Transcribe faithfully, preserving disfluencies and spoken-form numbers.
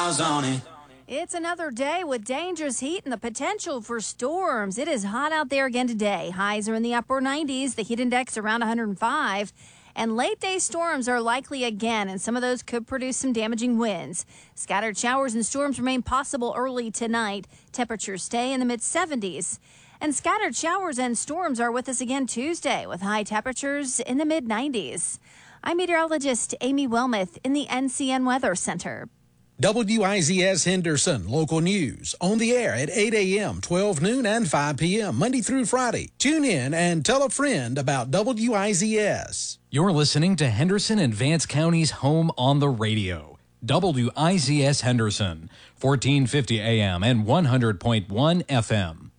miles on it. It's another day with dangerous heat and the potential for storms. It is hot out there again today. Highs are in the upper nineties, the heat index around one hundred five. And late day storms are likely again, and some of those could produce some damaging winds. Scattered showers and storms remain possible early tonight. Temperatures stay in the mid seventies. And scattered showers and storms are with us again Tuesday with high temperatures in the mid nineties. I'm meteorologist Amy Wilmoth in the N C N Weather Center. W I Z S Henderson Local News on the air at eight a.m., twelve noon, and five p.m. Monday through Friday. Tune in and tell a friend about W I Z S. You're listening to Henderson and Vance County's home on the radio. W I Z S Henderson, fourteen fifty A M and one hundred point one F M.